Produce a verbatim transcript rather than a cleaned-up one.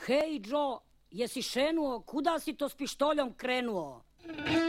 Hej, Joe, jesi šenuo, kuda si to s pištoljom krenuo?